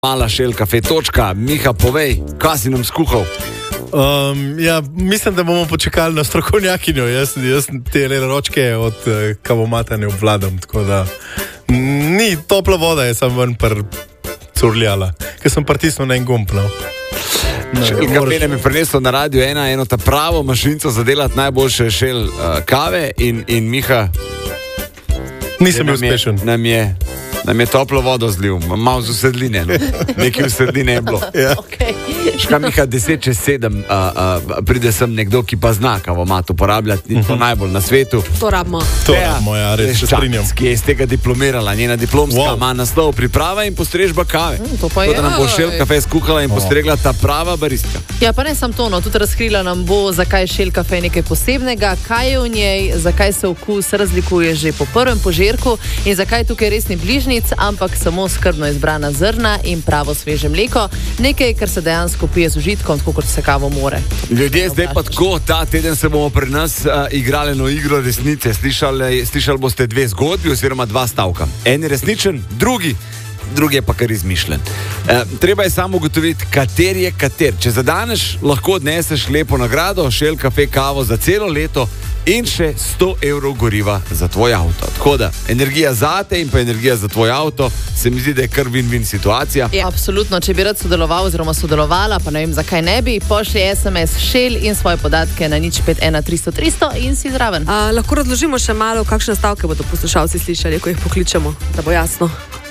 Mala Shell Cafe točka. Miha, povej, kaj si nam skuhal? Mislim, da bomo počakali na strokovnjakinjo. Jaz te ročke od kavomata ne obvladam, tako da ni topla voda, jaz sem ven curljala, ker sem pritisnil na en gumb. Shell Cafe nam je prinesel na Radio 1 eno ta pravo mašinco za delati najboljše Shell kave in Miha, nisem bil uspešen. Nam je toplo vodo zlil, malo z usedline, nekaj usedline je bilo. Ja. Okay. Škaj, Miha, 10:07 pride sem nekdo, ki pa zna kavomat uporabljati, in to najbolj na svetu. To rabimo. Ja, res se strinjam. Ki je iz tega diplomirala, njena diplomska ima naslov priprava in postrežba kave. To pa je. Da nam bo Shell Cafe skuhala in postregla ta prava baristka. Ja, pa ne sam to, tudi razkrila nam bo, zakaj je Shell Cafe nekaj posebnega, kaj je v njej, zakaj se okus razlikuje že po prvem požirku in zakaj tukaj res ni bližnjic, ampak samo skrbno izbrana zrna in pravo sveže mleko. Nekaj, kar se dejansko pije z užitkom, tako kot se kavo more. Ljudje, zdaj pa tako, ta teden se bomo pri nas igrali eno igro resnice. Slišali boste dve zgodbi oziroma dva stavka. En je resničen, drugi je pa kar izmišljen. Treba je samo ugotoviti, kater je kater. Če zadaneš, lahko odneseš lepo nagrado, Shell Cafe kavo za celo leto in še 100 evrov goriva za tvoj avto. Tako da, energija zate in pa energija za tvoj avto, se mi zdi, da je kar win-win situacija. Ja, absolutno. Če bi rad sodeloval oziroma sodelovala, pa ne vem, zakaj ne bi, pošli SMS Shell in svoje podatke na 051 300 300 in si zraven. Lahko razložimo še malo, kakšne stavke bodo poslušalci slišali, ko jih pokličemo, da bo jasno.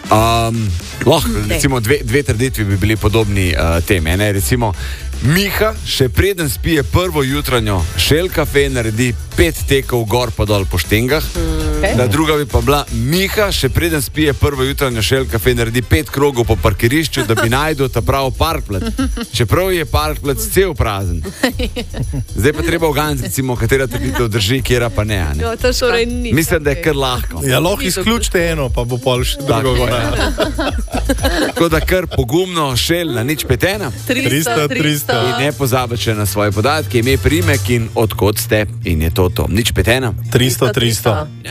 Recimo dve trditvi bi bili podobni temi. Ene, recimo, Miha še preden spije prvo jutranjo Shell Cafe naredi 5 tekov gor pa dol po štengah. Na druga bi pa bila Miha še preden spije prvo jutranjo Shell Cafe naredi 5 krogov po parkirišču, da bi najdel ta prav parkplac. Čeprav je parkplac cel prazen. Zdaj pa treba uganiti, recimo, katera trditev drži, kjera pa ne. Jo, to šorej ni. Mislim, da je kar lahko. Ja, lahko izključite eno, pa bo pol še drugo gora. Tako da kar pogumno Shell na 051 300. in ne pozabite na svoje podatke, ime, priimek in odkot ste, in je to. 051 300.